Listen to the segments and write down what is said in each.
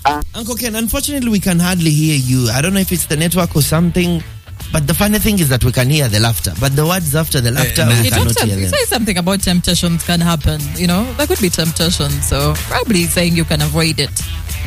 Uncle Ken, unfortunately, we can hardly hear you. I don't know if it's the network or something, but the funny thing is that we can hear the laughter. But the words after the laughter, we cannot hear them. Say something about temptations can happen. You know, there could be temptations. So probably saying you can avoid it.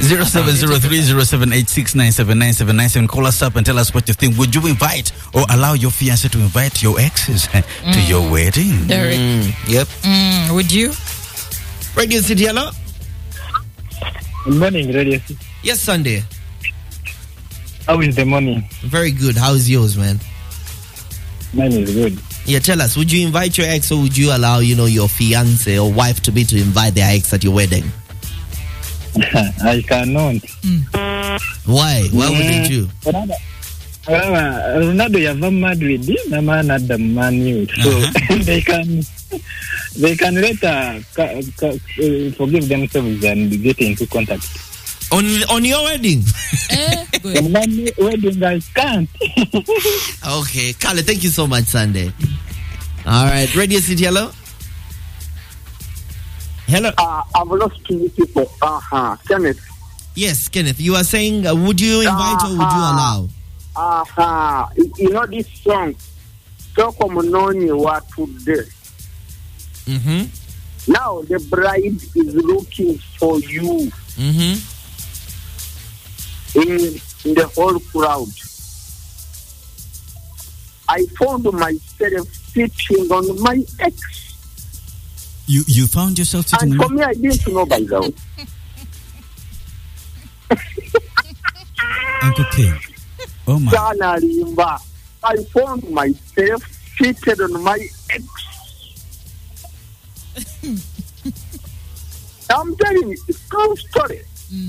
07030786979797. Call us up and tell us what you think. Would you invite or allow your fiancé to invite your exes to your wedding? Derek. Yep. Would you? Radio City, hello? Good morning, Radio City. Yes, Sunday. How is the morning? Very good. How's yours, man? Mine is good. Yeah, tell us, would you invite your ex or would you allow, your fiancé or wife-to-be to invite their ex at your wedding? I cannot. Why? Why wouldn't you? Ronaldo yava Madrid na Man at the Man U, so they can later forgive themselves and get into contact. On your wedding? On my wedding, I can't. Okay, Carla, thank you so much, Sunday. All right, Radio City, hello? Hello. I've lost two people. Kenneth. Yes, Kenneth. You are saying, would you invite or would you allow? You know this song, Toko Mononi wa today. Now the bride is looking for you in the whole crowd. I found myself sitting on my ex. You found yourself sitting and for me, I didn't know by the way. Uncle King. Oh my. I found myself seated on my ex. I'm telling you, it's a true story.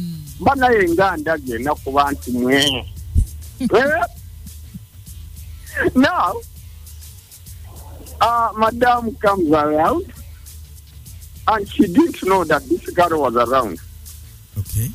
Now, Madame comes around. And she didn't know that this girl was around. Okay.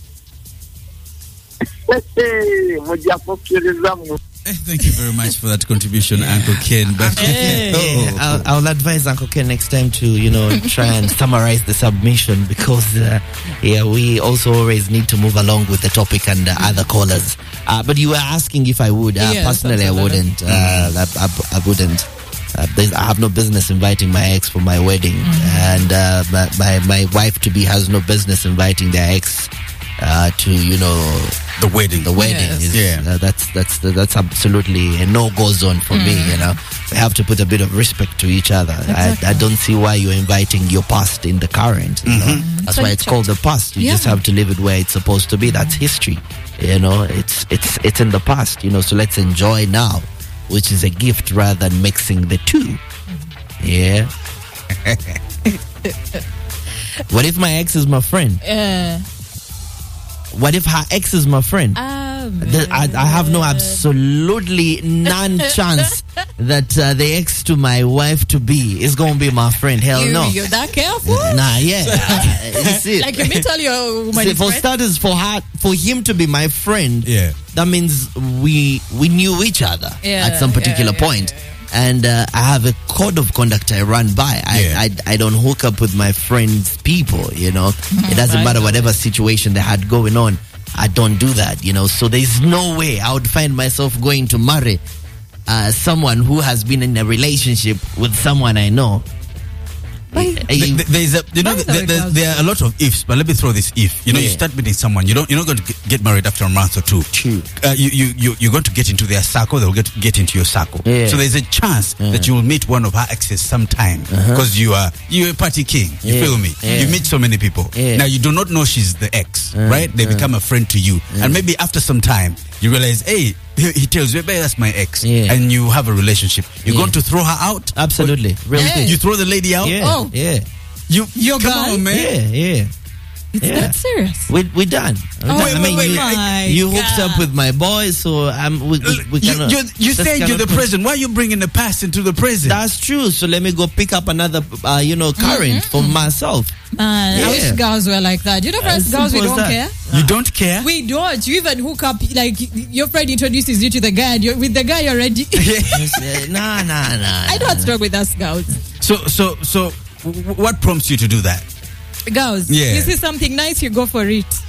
Thank you very much for that contribution, Uncle Ken. I'll advise Uncle Ken next time to, try and summarize the submission because, we also always need to move along with the topic and other callers. But you were asking if I would. Personally, I wouldn't. I wouldn't. I have no business inviting my ex for my wedding, and my wife-to-be has no business inviting their ex to the wedding. The wedding is that's absolutely a no-go zone for me. We have to put a bit of respect to each other. Exactly. I don't see why you're inviting your past in the current. That's why it's called the past. You just have to leave it where it's supposed to be. That's history. It's in the past. So let's enjoy now, which is a gift rather than mixing the two. Yeah. What if my ex is my friend? What if her ex is my friend? I have absolutely none chance that the ex to my wife to be is going to be my friend. Hell no. You're that careful? Nah, yeah. Like you may tell your woman. For starters, for him to be my friend, that means we knew each other at some particular point. And I have a code of conduct I run by. I don't hook up with my friends' people, It doesn't matter whatever situation they had going on. I don't do that, So there's no way I would find myself going to marry someone who has been in a relationship with someone I know. There are a lot of ifs, but let me throw this if. You start meeting someone, you're not going to get married after a month or two. True. You're going to get into their circle, they'll get into your circle. So there's a chance that you will meet one of her exes sometime because you're a party king. You feel me? You meet so many people. Now you do not know she's the ex, right? They become a friend to you, and maybe after some time you realize, hey, he tells you, that's my ex, and you have a relationship. You're going to throw her out? Absolutely. Real quick. You throw the lady out? Yeah. You come on, man. Yeah. It's that serious. We're done. You hooked up with my boys, so you said you're the present. Why are you bringing the past into the present? That's true. So let me go pick up another, current for myself. I wish girls were like that. First girls, we don't care. You don't care? We don't. You even hook up, like your friend introduces you to the guy, and with the guy already. Nah. I don't struggle with us girls. So what prompts you to do that? Girls, you see something nice, you go for it.